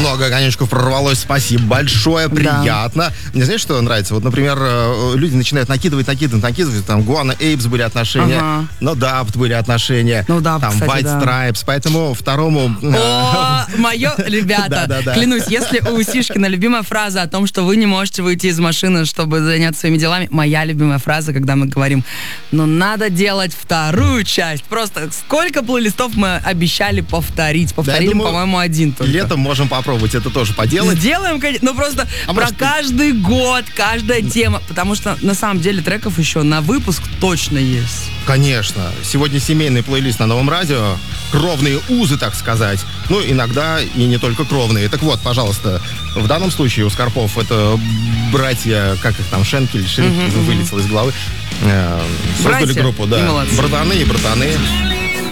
много огонечков прорвалось. Спасибо большое, приятно. Мне знаешь, что нравится? Вот, например, люди начинают накидывать. Там Гуана Эйпс были отношения, No Doubt были отношения, No Doubt, там кстати, White Stripes, поэтому второму... О, мое, ребята, клянусь, если у Сишкина любимая фраза о том, что вы не можете выйти из машины, чтобы заняться своими делами, моя любимая фраза, когда мы говорим, ну надо делать вторую часть. Просто сколько плейлистов мы обещали повторить. Повторили, думаю, по-моему, один только. Летом можем попробовать это тоже поделать. Сделаем, конечно. Ну просто каждый год, каждая тема. Потому что на самом деле треков еще на выпуск точно есть. Конечно. Сегодня семейный плейлист на Новом радио. Кровные узы, так сказать. Ну, иногда и не только кровные. Так вот, пожалуйста, в данном случае у Скорпов это братья, как их там, Шенкель, вылетел из головы. Создали группу, да. Братаны и братаны.